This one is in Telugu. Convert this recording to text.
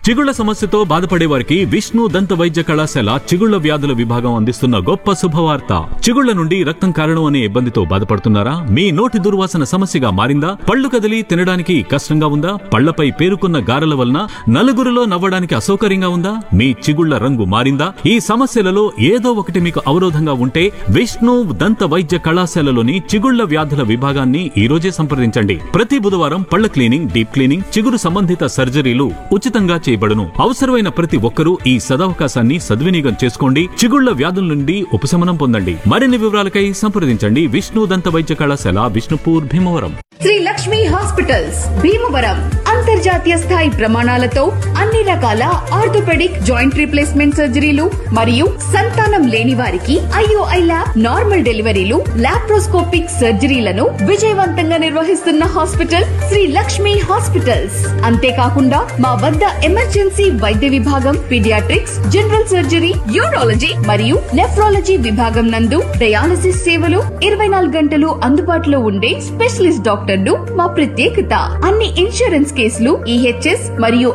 చిగుళ్ల సమస్యతో బాధపడే వారికి విష్ణు దంత వైద్య కళాశాల చిగుళ్ల వ్యాధుల విభాగం అందిస్తున్న గొప్ప శుభవార్త. చిగుళ్ల నుండి రక్తం కారణం అనే ఇబ్బందితో బాధపడుతున్నారా? మీ నోటి దుర్వాసన సమస్యగా మారిందా? పళ్ళు కదిలి తినడానికి కష్టంగా ఉందా? పళ్లపై పేరుకున్న గారెల వలన నలుగురిలో నవ్వడానికి అసౌకర్యంగా ఉందా? మీ చిగుళ్ల రంగు మారిందా? ఈ సమస్యలలో ఏదో ఒకటి మీకు అవరోధంగా ఉంటే విష్ణు దంత వైద్య కళాశాలలోని చిగుళ్ల వ్యాధుల విభాగాన్ని ఈ రోజే సంప్రదించండి. ప్రతి బుధవారం పళ్ల క్లీనింగ్, డీప్ క్లీనింగ్, చిగురు సంబంధిత సర్జరీలు ఉచితంగా చేయబడును. అవసరమైన ప్రతి ఒక్కరూ ఈ సదవకాశాన్ని సద్వినియోగం చేసుకోండి. చిగుళ్ల వ్యాధుల నుండి ఉపశమనం పొందండి. మరిన్ని వివరాలకై సంప్రదించండి విష్ణు దంత వైద్య కళాశాల, విష్ణుపూర్, భీమవరం. శ్రీ లక్ష్మి హాస్పిటల్స్ భీమవరం అంతర్జాతీయ స్థాయి ప్రమాణాలతో అన్ని రకాల ఆర్థోపెడిక్, జాయింట్ రీప్లేస్మెంట్ సర్జరీలు మరియు సంతానం లేని వారికి IOI ల్యాబ్, నార్మల్ డెలివరీలు, లాప్రోస్కోపిక్ సర్జరీలను విజయవంతంగా నిర్వహిస్తున్న హాస్పిటల్ శ్రీ లక్ష్మి హాస్పిటల్స్. అంతేకాకుండా మా వద్ద ఎమర్జెన్సీ వైద్య విభాగం, పీడియాట్రిక్స్, జనరల్ సర్జరీ, యూరాలజీ మరియు నెఫ్రాలజీ విభాగం నందు డయాలసిస్ సేవలు 24 గంటలు అందుబాటులో ఉండే స్పెషలిస్ట్ డాక్టర్లు మా ప్రత్యేకత. అన్ని ఇన్సూరెన్స్ కేసులు, EHS మరియు